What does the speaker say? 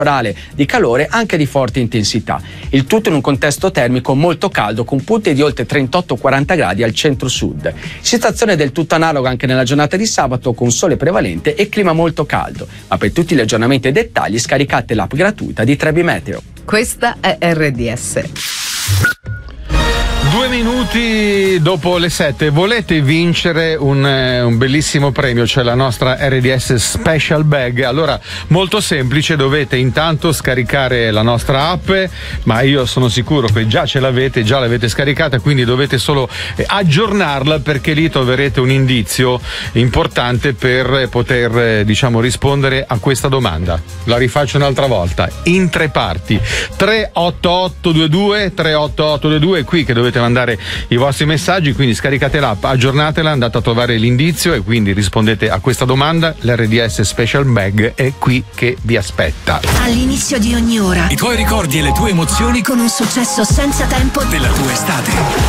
di calore anche di forte intensità. Il tutto in un contesto termico molto caldo con punte di oltre 38-40 gradi al centro-sud. Situazione del tutto analoga anche nella giornata di sabato con sole prevalente e clima molto caldo. Ma per tutti gli aggiornamenti e dettagli scaricate l'app gratuita di Trebi Meteo. Questa è RDS. 2 minuti dopo le 7, volete vincere un bellissimo premio, cioè la nostra RDS Special Bag? Allora, molto semplice, dovete intanto scaricare la nostra app, ma io sono sicuro che già l'avete scaricata, quindi dovete solo aggiornarla, perché lì troverete un indizio importante per poter, rispondere a questa domanda. La rifaccio un'altra volta, in 3 parti. 38822 è qui che dovete mandare i vostri messaggi, quindi scaricate l'app, aggiornatela, andate a trovare l'indizio e quindi rispondete a questa domanda. L'RDS Special Bag è qui che vi aspetta. All'inizio di ogni ora i tuoi ricordi e le tue emozioni con un successo senza tempo della tua estate.